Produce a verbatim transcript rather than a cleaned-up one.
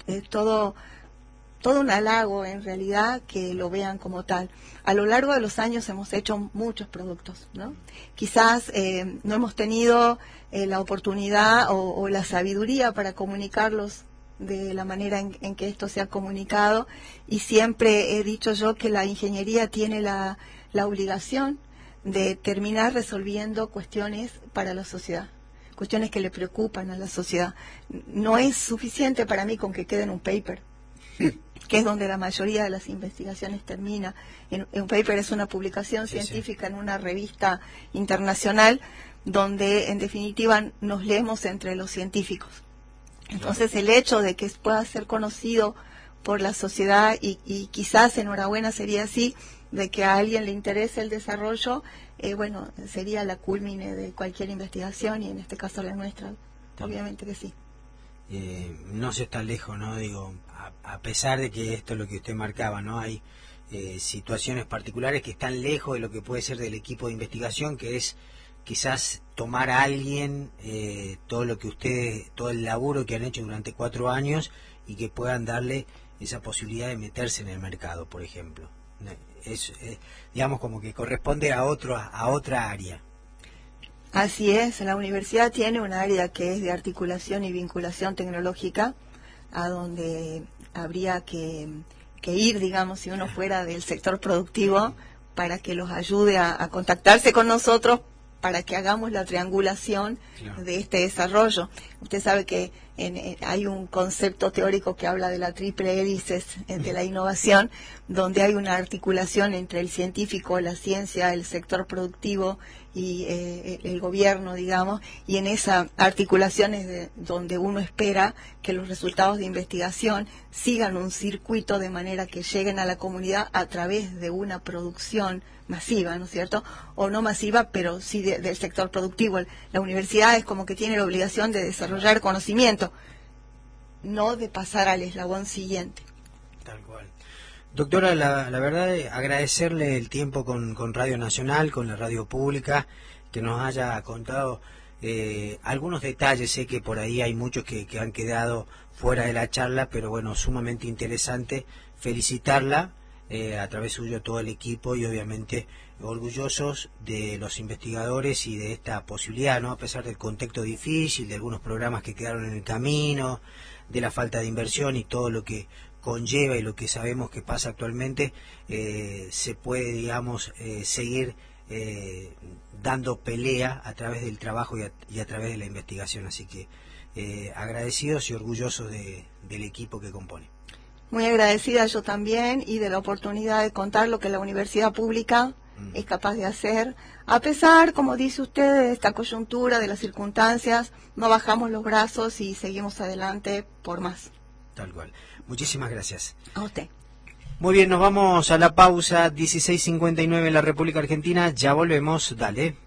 es todo, todo un halago en realidad que lo vean como tal. A lo largo de los años hemos hecho muchos productos, ¿no? Quizás eh, no hemos tenido eh, la oportunidad o, o la sabiduría para comunicarlos de la manera en, en que esto se ha comunicado, y siempre he dicho yo que la ingeniería tiene la, la obligación de terminar resolviendo cuestiones para la sociedad, cuestiones que le preocupan a la sociedad. No es suficiente para mí con que quede en un paper, que es donde la mayoría de las investigaciones termina. En, en un paper es una publicación sí, científica sí. en una revista internacional, donde en definitiva nos leemos entre los científicos. Entonces el hecho de que pueda ser conocido por la sociedad, y, y quizás enhorabuena sería así, de que a alguien le interese el desarrollo, eh, bueno, sería la culmine de cualquier investigación, y en este caso la nuestra, obviamente que sí. Eh, no se está lejos, ¿no? Digo, a, a pesar de que esto es lo que usted marcaba, ¿no? Hay eh, situaciones particulares que están lejos de lo que puede ser del equipo de investigación, que es quizás tomar a alguien eh, todo lo que ustedes, todo el laburo que han hecho durante cuatro años, y que puedan darle esa posibilidad de meterse en el mercado, por ejemplo. Es, eh, digamos, como que corresponde a otro, a otra área. Así es, la universidad tiene un área que es de articulación y vinculación tecnológica, a donde habría que, que ir, digamos, si uno fuera del sector productivo, para que los ayude a, a contactarse con nosotros, para que hagamos la triangulación claro. de este desarrollo. Usted sabe que en, en, hay un concepto teórico que habla de la triple hélice de la innovación, donde hay una articulación entre el científico, la ciencia, el sector productivo y eh, el gobierno, digamos, y en esa articulación es de, donde uno espera que los resultados de investigación sigan un circuito de manera que lleguen a la comunidad a través de una producción masiva, ¿no es cierto? O no masiva, pero sí de, del sector productivo. La universidad es como que tiene la obligación de desarrollar conocimiento, no de pasar al eslabón siguiente. Tal cual. Doctora, la, la verdad, agradecerle el tiempo con, con Radio Nacional, con la radio pública, que nos haya contado eh, algunos detalles. Sé que por ahí hay muchos que, que han quedado fuera de la charla, pero bueno, sumamente interesante. Felicitarla. Eh, a través suyo todo el equipo, y obviamente orgullosos de los investigadores y de esta posibilidad, ¿no? A pesar del contexto difícil, de algunos programas que quedaron en el camino, de la falta de inversión y todo lo que conlleva y lo que sabemos que pasa actualmente, eh, se puede, digamos, eh, seguir eh, dando pelea a través del trabajo y a, y a través de la investigación. Así que eh, agradecidos y orgullosos de, del equipo que compone. Muy agradecida yo también, y de la oportunidad de contar lo que la universidad pública mm. es capaz de hacer. A pesar, como dice usted, de esta coyuntura, de las circunstancias, no bajamos los brazos y seguimos adelante por más. Tal cual. Muchísimas gracias. A usted. Muy bien, nos vamos a la pausa. dieciséis cincuenta y nueve en la República Argentina. Ya volvemos. Dale.